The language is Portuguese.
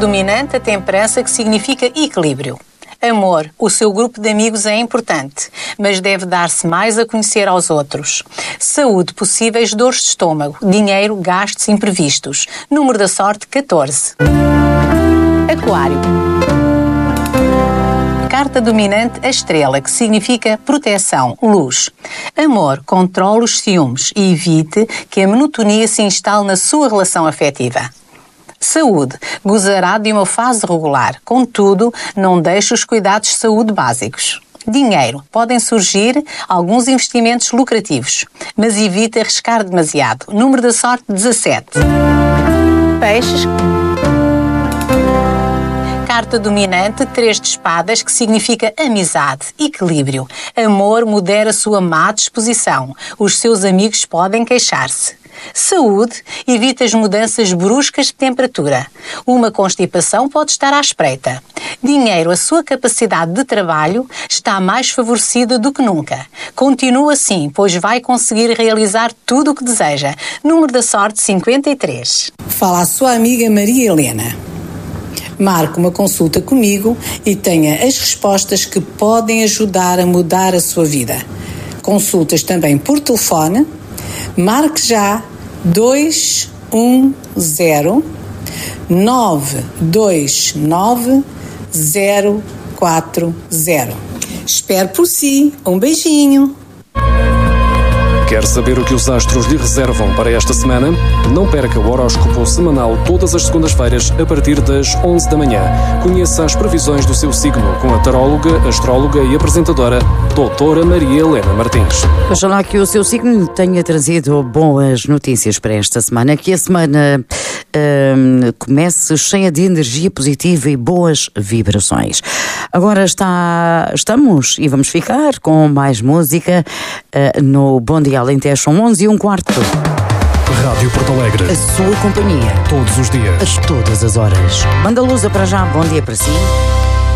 dominante, a temperança, que significa equilíbrio. Amor, o seu grupo de amigos é importante, mas deve dar-se mais a conhecer aos outros. Saúde, possíveis dores de estômago. Dinheiro, gastos imprevistos. Número da sorte, 14. Aquário. Carta dominante, a estrela, que significa proteção, luz. Amor, controle os ciúmes e evite que a monotonia se instale na sua relação afetiva. Saúde, gozará de uma fase regular, contudo, não deixe os cuidados de saúde básicos. Dinheiro, podem surgir alguns investimentos lucrativos, mas evite arriscar demasiado. Número da sorte, 17. Peixes. Carta dominante, 3 de espadas, que significa amizade, equilíbrio. Amor, modera a sua má disposição. Os seus amigos podem queixar-se. Saúde, evita as mudanças bruscas de temperatura. Uma constipação pode estar à espreita. Dinheiro, a sua capacidade de trabalho está mais favorecida do que nunca. Continua assim, pois vai conseguir realizar tudo o que deseja. Número da sorte, 53. Fala a sua amiga Maria Helena. Marque uma consulta comigo e tenha as respostas que podem ajudar a mudar a sua vida. Consultas também por telefone. Marque já 210-929-040. Espero por si. Um beijinho. Quer saber o que os astros lhe reservam para esta semana? Não perca o horóscopo semanal todas as segundas-feiras a partir das 11 da manhã. Conheça as previsões do seu signo com a taróloga, astróloga e apresentadora Doutora Maria Helena Martins. Oxalá que o seu signo tenha trazido boas notícias para esta semana, que a semana comece cheia de energia positiva e boas vibrações. Agora estamos e vamos ficar com mais música no Bom Dia Alentejo, são 11h15. Rádio Porto Alegre. A sua companhia. Todos os dias. A todas as horas. Manda Lusa para já. Bom dia para si.